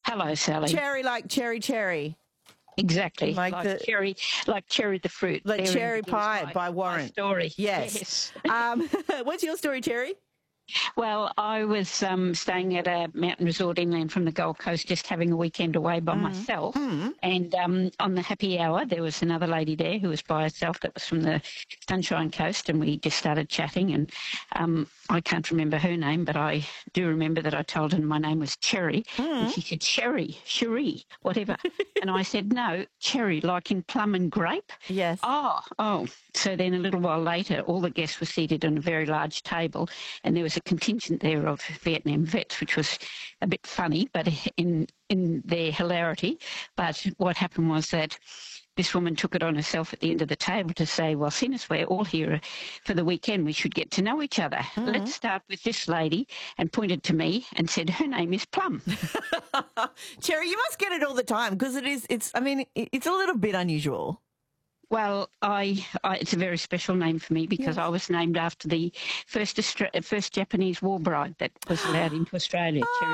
Hello, Sally. Cherry like cherry. Exactly. Like Cherry the fruit. Like Therein Cherry begins Pie by Warren. My story. Yes. What's your story, Cherry? Well, I was staying at a mountain resort inland from the Gold Coast, just having a weekend away by myself. And on the happy hour, there was another lady there who was by herself that was from the Sunshine Coast, and we just started chatting. And I can't remember her name, but I do remember that I told her my name was Cherry. And she said, Cherie, whatever. And I said, no, cherry, like in plum and grape. Yes. Oh. So then a little while later, all the guests were seated on a very large table, and there was a contingent there of Vietnam vets, which was a bit funny, but in their hilarity. But what happened was that this woman took it on herself at the end of the table to say, well, seeing as we're all here for the weekend, we should get to know each other. Let's start with this lady, and pointed to me and said, her name is Plum. Cherry, you must get it all the time because it's a little bit unusual. Well, it's a very special name for me because I was named after the first Japanese war bride that was allowed into Australia, Cherry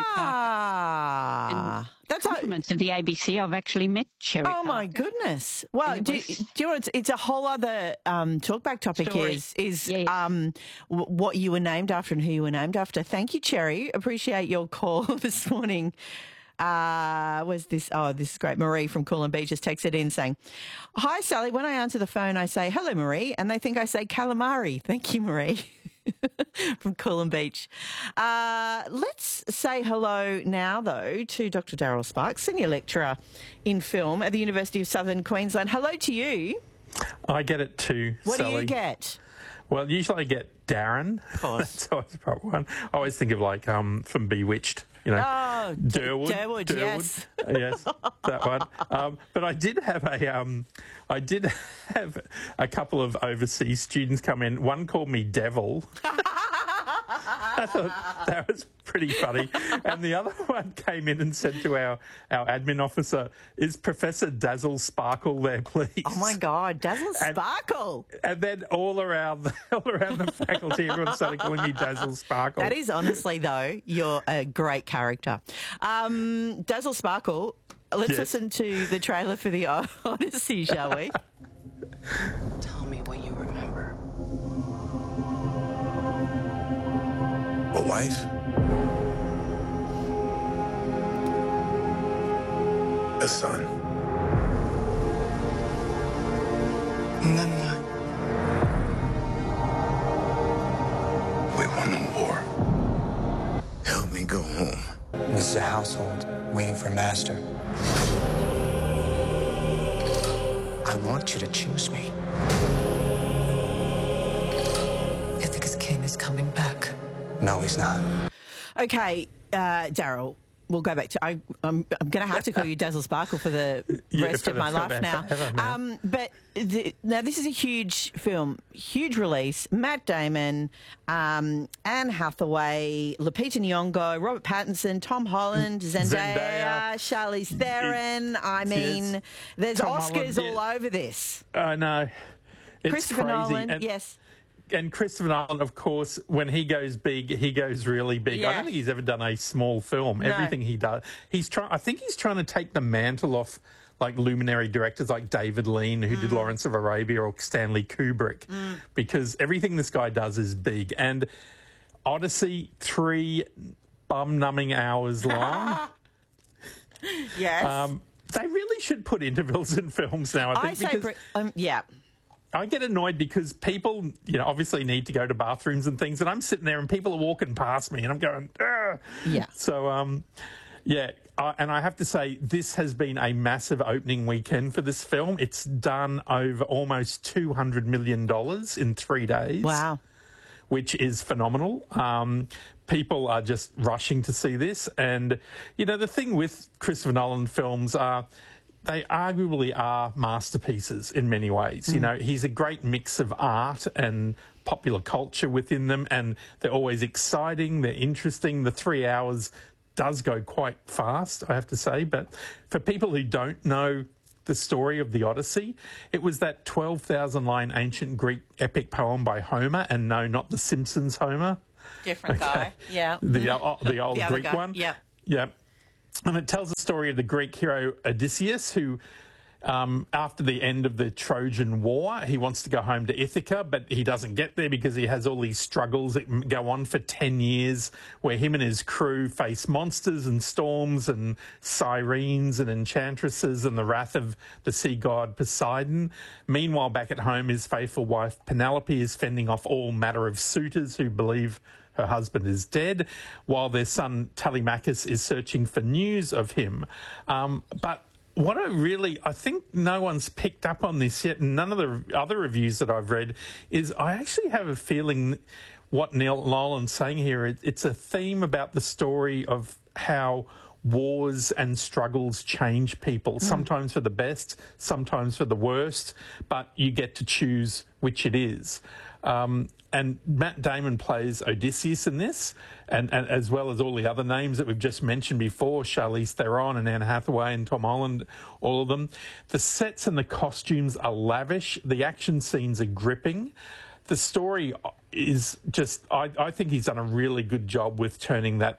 Parker. That's compliments of the ABC. I've actually met Cherry Parker. Oh my goodness! Well, do you know it's a whole other talkback topic story. is what you were named after and who you were named after. Thank you, Cherry. Appreciate your call this morning. Was this? Oh, this is great. Marie from Coolum Beach just texted in saying, "Hi, Sally. When I answer the phone, I say hello, Marie, and they think I say calamari." Thank you, Marie from Coolum Beach. Let's say hello now, though, to Dr. Daryl Sparks, senior lecturer in film at the University of Southern Queensland. Hello to you. I get it too. What Sally. do you get? Well, usually I get Darren. Of course. That's always the proper one. I always think of from Bewitched. You know, Durwood, yes. Yes, that one. But I did have a couple of overseas students come in. One called me Devil. I thought that was pretty funny. And the other one came in and said to our admin officer, "Is Professor Dazzle Sparkle there, please?" Oh my God, Dazzle Sparkle! And then all around the faculty, everyone started calling me Dazzle Sparkle. That is honestly, though, you're a great character. Dazzle Sparkle. Let's listen to the trailer for the Odyssey, shall we? Tell me what you remember. A wife? A son? And then what? We won the war. Help me go home. This is a household waiting for master. I want you to choose me. Ithaca's king is coming back. No, he's not. Okay, Daryl, we'll go back to... I'm going to have to call you Dazzle Sparkle for the rest of my life now. But now this is a huge film, huge release. Matt Damon, Anne Hathaway, Lupita Nyong'o, Robert Pattinson, Tom Holland, Zendaya, Charlize Theron. I mean, there's Tom Oscars Holland, all over this. I know. It's Christopher crazy. Nolan, yes. And Christopher Nolan, of course, when he goes big, he goes really big. Yeah. I don't think he's ever done a small film. No. Everything he does, I think he's trying to take the mantle off like luminary directors like David Lean, who did Lawrence of Arabia, or Stanley Kubrick, because everything this guy does is big. And Odyssey, 3 bum-numbing hours long. Yes. They really should put intervals in films now, I think. Yeah. I get annoyed because people, obviously need to go to bathrooms and things, and I'm sitting there and people are walking past me and I'm going, ugh. Yeah. So, and I have to say, this has been a massive opening weekend for this film. It's done over almost $200 million in 3 days. Wow. Which is phenomenal. People are just rushing to see this. And, the thing with Christopher Nolan films are, they arguably are masterpieces in many ways. He's a great mix of art and popular culture within them, and they're always exciting, they're interesting. The 3 hours does go quite fast, I have to say. But for people who don't know the story of the Odyssey, it was that 12,000-line ancient Greek epic poem by Homer, and no, not the Simpsons Homer. Different guy. Yeah. The old the Greek guy. one. Yeah. Yeah. And it tells the story of the Greek hero Odysseus, who, after the end of the Trojan War, he wants to go home to Ithaca, but he doesn't get there because he has all these struggles that go on for 10 years, where him and his crew face monsters and storms and sirens and enchantresses and the wrath of the sea god Poseidon. Meanwhile, back at home, his faithful wife Penelope is fending off all manner of suitors who believe her husband is dead, while their son Telemachus is searching for news of him. But what I think no one's picked up on this yet, and none of the other reviews that I've read, is I actually have a feeling what Neil Nolan's saying here, it's a theme about the story of how wars and struggles change people, sometimes for the best, sometimes for the worst, but you get to choose which it is. And Matt Damon plays Odysseus in this, and as well as all the other names that we've just mentioned before, Charlize Theron and Anne Hathaway and Tom Holland, all of them. The sets and the costumes are lavish. The action scenes are gripping. The story is just, I think he's done a really good job with turning that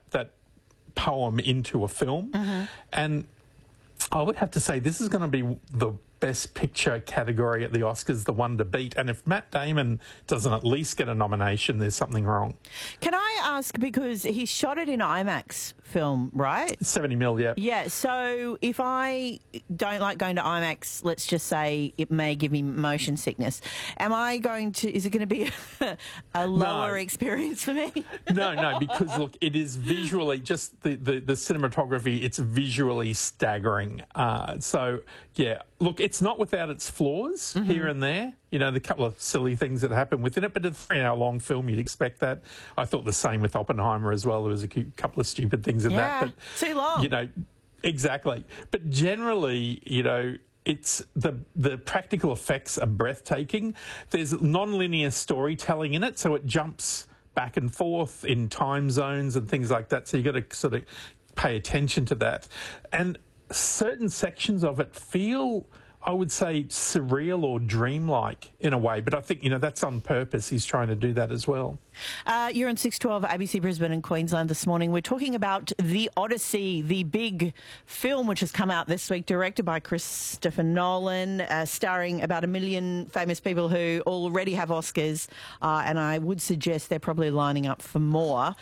poem into a film. And I would have to say this is going to be the Best Picture category at the Oscars, the one to beat. And if Matt Damon doesn't at least get a nomination, there's something wrong. Can I ask, because he shot it in IMAX film, right? 70 mil, yeah. Yeah, so if I don't like going to IMAX, let's just say it may give me motion sickness. Is it going to be a lower experience for me? No, because look, it is visually, just the cinematography, it's visually staggering. So, yeah, look, it's not without its flaws here and there. You know, the couple of silly things that happen within it, but it's a 3-hour-long film, you'd expect that. I thought the same with Oppenheimer as well. There was a couple of stupid things in that. But, too long. You know, exactly. But generally, you know, it's the practical effects are breathtaking. There's non-linear storytelling in it, so it jumps back and forth in time zones and things like that. So you've got to sort of pay attention to that. And certain sections of it feel, I would say, surreal or dreamlike in a way. But I think, you know, that's on purpose. He's trying to do that as well. You're on 612 ABC Brisbane and Queensland this morning. We're talking about The Odyssey, the big film which has come out this week, directed by Christopher Nolan, starring about 1 million famous people who already have Oscars, and I would suggest they're probably lining up for more.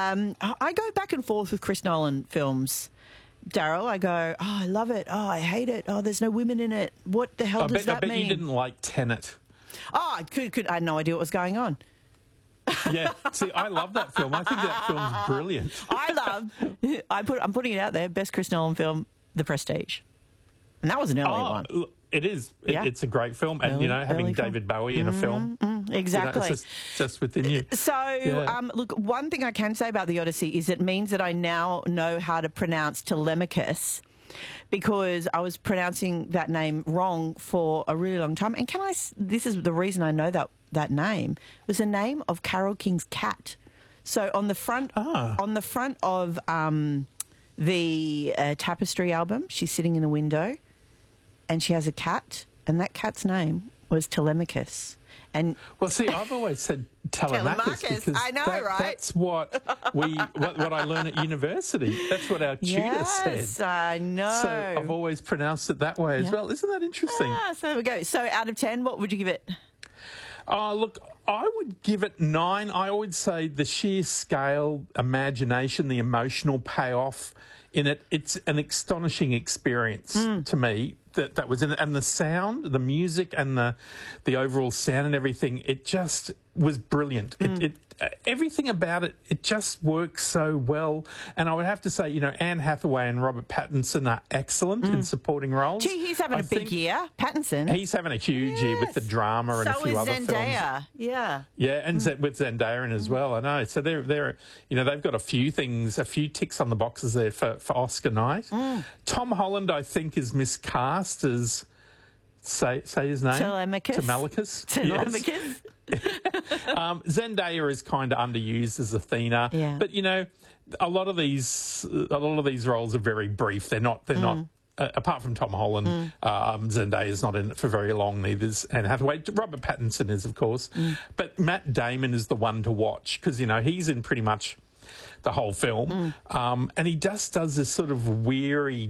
I go back and forth with Chris Nolan films. Daryl, I go, oh, I love it. Oh, I hate it. Oh, there's no women in it. What the hell does that mean? I bet you didn't like Tenet. Oh, I had no idea what was going on. Yeah, see, I love that film. I think that film's brilliant. I'm putting it out there, best Chris Nolan film, The Prestige. And that was an early one. It is. It's a great film. And, you know, having David Bowie in a film. Exactly. You know, it's just within you. So, look, one thing I can say about The Odyssey is it means that I now know how to pronounce Telemachus, because I was pronouncing that name wrong for a really long time. And this is the reason I know that name. It was the name of Carole King's cat. So on the front of the Tapestry album, she's sitting in a window and she has a cat, and that cat's name was Telemachus. And well, see, I've always said Telemachus because I know, right? That's what I learned at university. That's what our tutor said. Yes, I know. So I've always pronounced it that way as well. Isn't that interesting? So there we go. So out of 10, what would you give it? Look, I would give it 9. I would say the sheer scale, imagination, the emotional payoff in it, it's an astonishing experience to me. That was in it, and the sound, the music, and the overall sound and everything, it just was brilliant. Everything about it, it just works so well. And I would have to say, you know, Anne Hathaway and Robert Pattinson are excellent in supporting roles. Gee, he's having a big year, Pattinson. He's having a huge year with the drama and a few other films. So is Zendaya, yeah, and with Zendaya in as well. I know. So they're you know, they've got a few ticks on the boxes there for Oscar night. Tom Holland, I think, is miscast as say his name. Telemachus. Telemachus. Zendaya is kind of underused as Athena, but you know, a lot of these roles are very brief. They're not. Apart from Tom Holland, Zendaya is not in it for very long. Neither is Anne Hathaway. Robert Pattinson is, of course, but Matt Damon is the one to watch because, you know, he's in pretty much the whole film. And he just does this sort of weary